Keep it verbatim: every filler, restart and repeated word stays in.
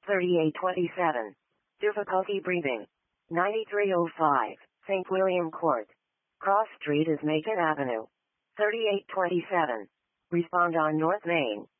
thirty-eight twenty-seven. Difficulty breathing. ninety-three oh five. Saint William Court. Cross Street is Macon Avenue. thirty-eight twenty-seven. Respond on North Main.